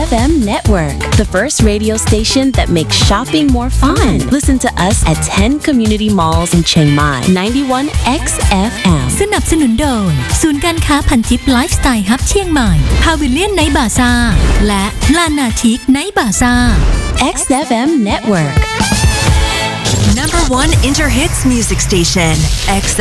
XFM Network, the first radio station that makes shopping more fun. Listen to us at 10 community malls in Chiang Mai. 91 XFM. สนับสนุนโดยศูนย์การค้าพันทิปไลฟ์สไตล์ฮับเชียงใหม่พาวิเลียนไนท์บาซ่าและลานาทิกไนท์บาซ่า XFM Network. Number 1 Interhits music station,